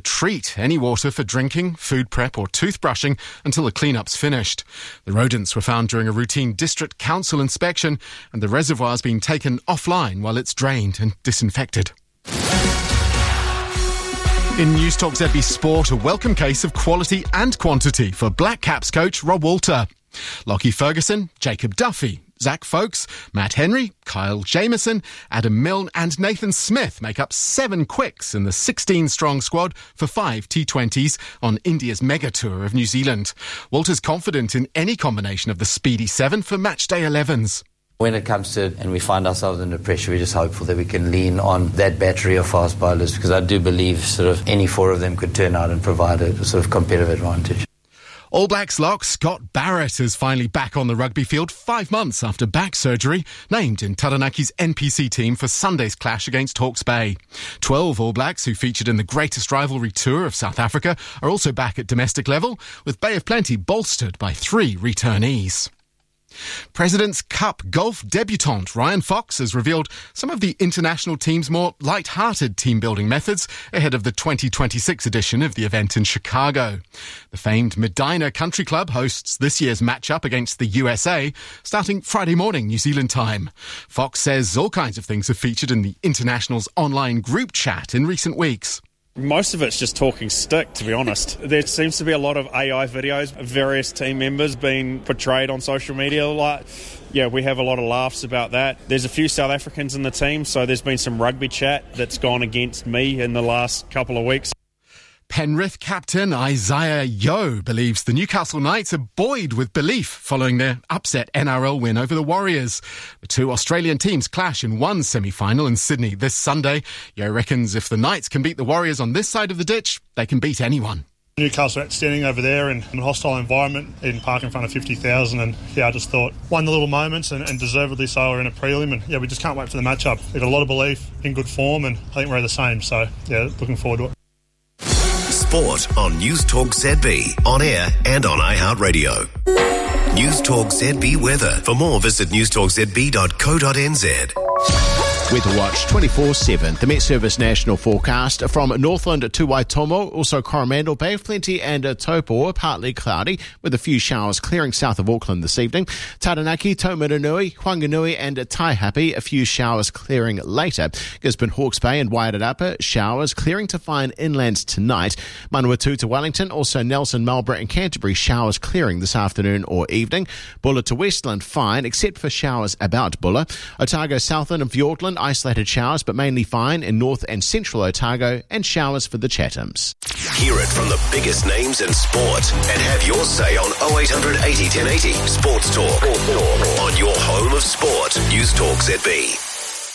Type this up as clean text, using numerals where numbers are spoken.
treat any water for drinking, food prep or toothbrushing until the clean-up's finished. The rodents were found during a routine district council inspection, and the reservoir's been taken offline while it's drained and disinfected. In News Talk ZB Sport, a welcome case of quality and quantity for Black Caps coach Rob Walter. Lockie Ferguson, Jacob Duffy, Zach Folkes, Matt Henry, Kyle Jamieson, Adam Milne and Nathan Smith make up 7 quicks in the 16-strong squad for 5 T20s on India's mega tour of New Zealand. Walter's confident in any combination of the speedy 7 for matchday 11s. When it comes to and we find ourselves under pressure, we're just hopeful that we can lean on that battery of fast bowlers, because I do believe sort of any 4 of them could turn out and provide a sort of competitive advantage. All Blacks lock Scott Barrett is finally back on the rugby field 5 months after back surgery, named in Taranaki's NPC team for Sunday's clash against Hawke's Bay. 12 All Blacks who featured in the greatest rivalry tour of South Africa are also back at domestic level, with Bay of Plenty bolstered by 3 returnees. President's Cup golf debutant Ryan Fox has revealed some of the international team's more light-hearted team-building methods ahead of the 2026 edition of the event in Chicago. The famed Medina Country Club hosts this year's matchup against the USA, starting Friday morning New Zealand time. Fox says all kinds of things have featured in the international's online group chat in recent weeks. Most of it's just talking stick, to be honest. There seems to be a lot of AI videos of various team members being portrayed on social media. We have a lot of laughs about that. There's a few South Africans in the team, so there's been some rugby chat that's gone against me in the last couple of weeks. Penrith captain Isaiah Yeo believes the Newcastle Knights are buoyed with belief following their upset NRL win over the Warriors. The 2 Australian teams clash in one semi-final in Sydney this Sunday. Yeo reckons if the Knights can beat the Warriors on this side of the ditch, they can beat anyone. Newcastle outstanding over there in a hostile environment, in park in front of 50,000, and I just thought won the little moments and deservedly so are in a prelim, and we just can't wait for the matchup. We've got a lot of belief, in good form, and I think we're the same, so looking forward to it. Sport on News Talk ZB, on air and on iHeartRadio. News Talk ZB weather. For more, visit newstalkzb.co.nz. Weather Watch 24/7. The Met Service national forecast from Northland to Waitomo, also Coromandel, Bay of Plenty and Taupo, partly cloudy with a few showers clearing south of Auckland this evening. Taranaki, Taumarunui, Whanganui and Taihape, a few showers clearing later. Gisborne, Hawke's Bay and Waiarapa, showers clearing to fine inland tonight. Manawatu to Wellington, also Nelson, Marlborough and Canterbury, showers clearing this afternoon or evening. Bulla to Westland, fine except for showers about Bulla. Otago, Southland and Fiordland, isolated showers but mainly fine in north and central Otago, and showers for the Chathams. Hear it from the biggest names in sport and have your say on 0800 80 1080 Sports Talk on your home of sport. News Talk ZB.